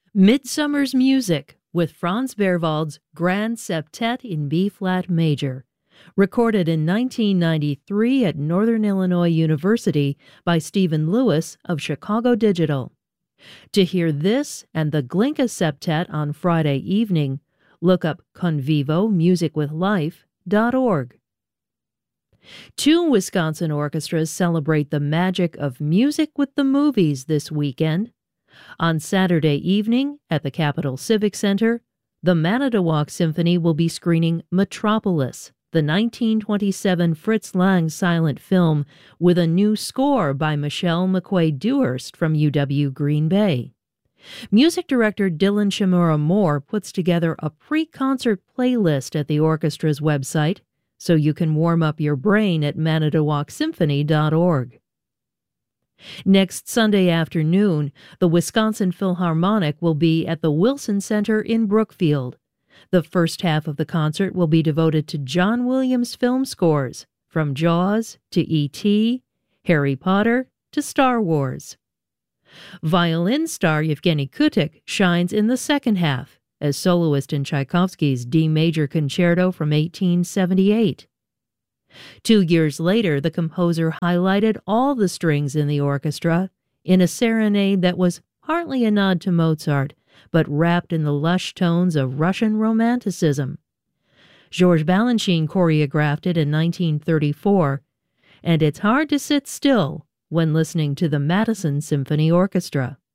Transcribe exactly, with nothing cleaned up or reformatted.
Midsummer's Music with Franz Berwald's Grand Septet in B-flat major, recorded in nineteen ninety-three at Northern Illinois University by Stephen Lewis of Chicago Digital. To hear this and the Glinka Septet on Friday evening, look up convivo music with life dot org. Two Wisconsin orchestras celebrate the magic of music with the movies this weekend. On Saturday evening at the Capitol Civic Center, the Manitowoc Symphony will be screening Metropolis, the nineteen twenty-seven Fritz Lang silent film with a new score by Michelle McQuay-Dewhurst from U W Green Bay. Music director Dylan Shimura Moore puts together a pre-concert playlist at the orchestra's website, so you can warm up your brain at manitowoc symphony dot org. Next Sunday afternoon, the Wisconsin Philharmonic will be at the Wilson Center in Brookfield. The first half of the concert will be devoted to John Williams film scores, from Jaws to E T, Harry Potter to Star Wars. Violin star Yevgeny Kutik shines in the second half as soloist in Tchaikovsky's D major concerto from eighteen seventy-eight. Two years later, the composer highlighted all the strings in the orchestra in a serenade that was partly a nod to Mozart, but wrapped in the lush tones of Russian Romanticism. Georges Balanchine choreographed it in nineteen thirty-four, and it's hard to sit still when listening to the Madison Symphony Orchestra.